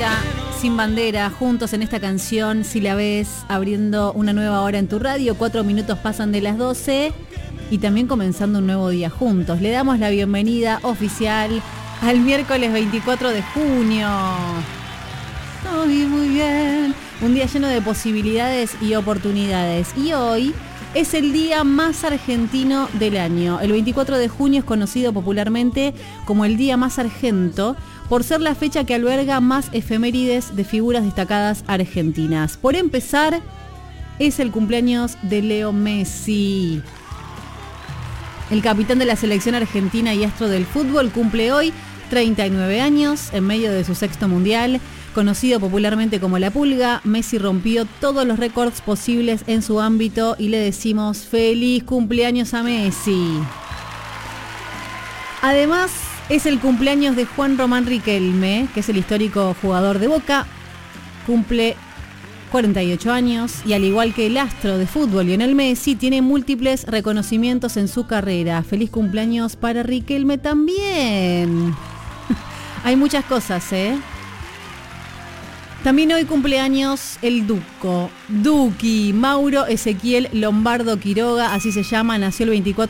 Rita, Sin Bandera, juntos en esta canción, Si la ves, abriendo una nueva hora en tu radio. 4 minutos pasan de las 12 y también comenzando un nuevo día juntos. Le damos la bienvenida oficial al miércoles 24 de junio. Muy bien. Un día lleno de posibilidades y oportunidades. Y hoy es el día más argentino del año. El 24 de junio es conocido popularmente como el Día Más Argento, por ser la fecha que alberga más efemérides de figuras destacadas argentinas. Por empezar, es el cumpleaños de Leo Messi. El capitán de la selección argentina y astro del fútbol cumple hoy 39 años en medio de su sexto mundial. Conocido popularmente como La Pulga, Messi rompió todos los récords posibles en su ámbito y le decimos feliz cumpleaños a Messi. Además, es el cumpleaños de Juan Román Riquelme, que es el histórico jugador de Boca. Cumple 48 años y al igual que el astro de fútbol Lionel Messi, tiene múltiples reconocimientos en su carrera. Feliz cumpleaños para Riquelme también. Hay muchas cosas, ¿eh? También hoy cumpleaños el Duki, Mauro Ezequiel Lombardo Quiroga, así se llama, nació el 24